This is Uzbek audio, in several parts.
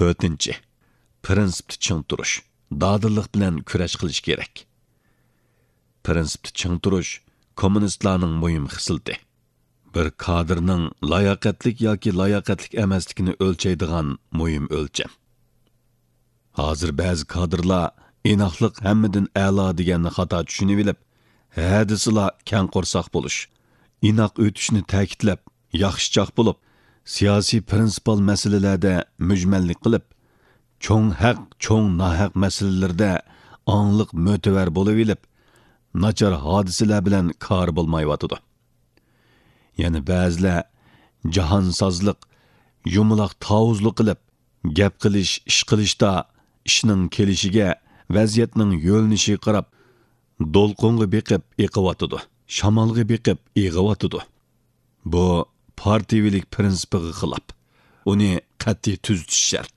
4. Prinsipni ching turish, dadillik bilan kurash qilish kerak. Prinsipni ching turish kommunistlarning muhim xislati. Bir kadrning layoqatlik yoki layoqatlik emasligini o'lchaydigan muhim o'lcham. Hozir ba'zi kadrlar inoqlik hammadan a'lo deganni xato tushunib olib, hadisila kang qo'rsoq bo'lish, inoq o'tishni ta'kidlab, yaxshichoq bo'lib, siyosiy prinsipal masalalarda mujmallik qilib, cho'ng haq, cho'ng nohaq masalalarda ongliq mo'tavar bo'lib olib, nachar hodisalar bilan kor bo'lmayotidi. Ya'ni ba'zilar jahonsozlik, yumaloq tavuzlik qilib, gap qilish, ish qilishda ishning kelishiga, vaziyatning yo'linishi qarab, do'lqinga beqib eqiyotidi, shamolga beqib eg'iyotidi. Bu partiyavilik prinsipiga xilof. Uni qat'iy tuzitish shart.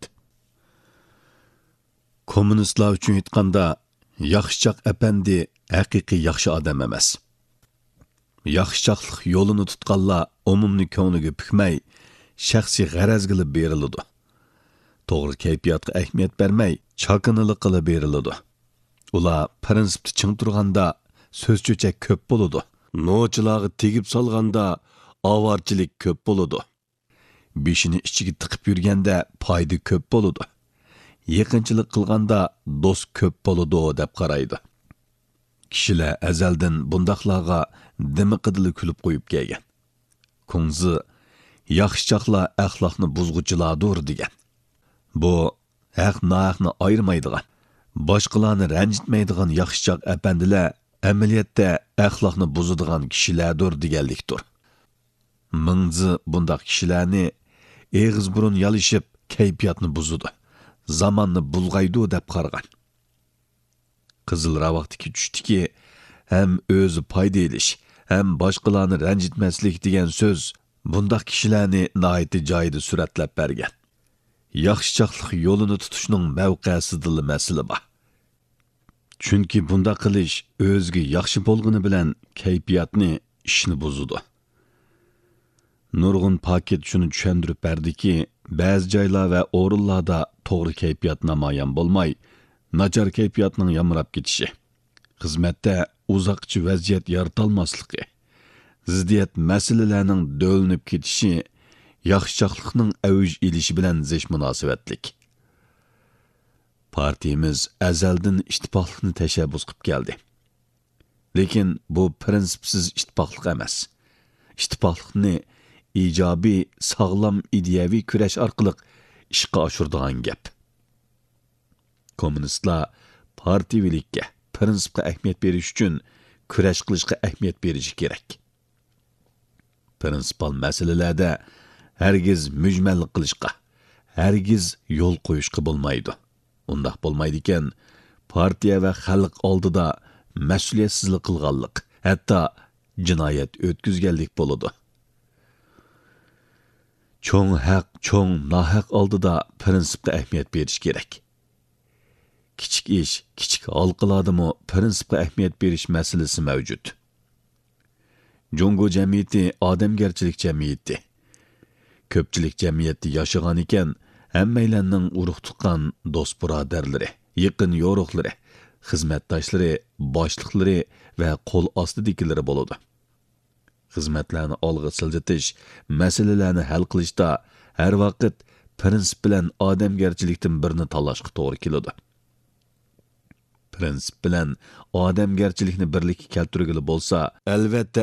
Kommunistlar uchun aytganda, yaxshichoq apandi haqiqiy yaxshi odam emas. Yaxshichoqlik yo'lini tutganlar umumni ko'ngliga pukmay, shaxsiy g'araz qilib beriladi. To'g'ri kayfiyatga ahamiyat bermay, chaqinilik qilib beriladi. Ular prinsipni ching turganda so'z-cho'chak ko'p bo'ladi. Nochilarga tegib solganda avorchilik ko'p bo'ladi. Beshini ichiga tiqib yurganda foyda ko'p bo'ladi. Yaqinchilik qilganda do'st ko'p bo'ladi deb qaraydi. Kishilar azaldan bundaqlarga dimiqidili kulib qo'yib kelgan. Kunzi yaxshichoqlar axloqni buzg'uchilardir degan. Bu haq-nohaqni ayirmaydigan, boshqalarni ranjitmaydigan yaxshichoq apandilar amaliyotda axloqni buzadigan kishilardir deganlikdir. Mingzi bundaq kishilarni eg'iz burun yalishib kayfiyatni buzadi, zamonni bulg'aydi deb qargan. Qizil ravaqtiki tushdiki, ham o'zi foyda elish, ham boshqalarni ranjitmaslik degan so'z bundaq kishilarni nihoyatda joyida suratlab bergan. Yaxshichoqlik yo'lini tutishning mavqesidili masala bor. Chunki bundaq qilish o'ziga yaxshi bo'lgani bilan kayfiyatni, ishni buzadi. Nurg'un paket shuni tushuntirib berdiki, ba'zi joylar va o'rinlarda to'g'ri kayfiyat namoyon bo'lmay, nachar kayfiyatning yamrab ketishi, xizmatda uzoqchi vaziyat yaratolmasligi, ziddiyat masalalarning do'linib ketishi, yaxshichoqlikning avuj elishi bilan zish munosabatlik. Partiyamiz azaldan ittifoqlikni tashabbus qilib keldi. Lekin bu prinsipsiz ittifoqlik emas. Ittifoqlikni ijobiy, sog'lom ideyaviy kurash orqali ishga oshiradigan gap. Kommunistlar partiyavilikka, prinsipga ahamiyat berish uchun kurash qilishga ahamiyat berishi kerak. Prinsipal masalalarda hargiz mujmallik qilishga, hargiz yo'l qo'yishga bo'lmaydi. Undaq bo'lmaydi ekan, partiya va xalq oldida mas'uliyatsizlik qilganlik, hatto jinoyat o'tkazganlik bo'ladi. Cho'ng haq, cho'ng nohaq oldida prinsipga ahamiyat berish kerak. Kichik ish, kichik halqalardami prinsipga ahamiyat berish masalasi mavjud. Jungo jamiyati odamgarchilik jamiyati. Ko'pchilik jamiyatda yashagan ekan, hammaylarning urug' tuqqan do'st birodarlari, yaqin yo'riqlari, xizmatdoshlari, boshliqlari va qo'l ostidagilari bo'ladi. Xizmatlarni olg'a siljitish, masalalarni hal qilishda har vaqt prinsip bilan odamgarchilikdan birini tanlashga to'g'ri keladi. Prinsip bilan odamgarchilikni birlikka keltirgili bo'lsa, albatta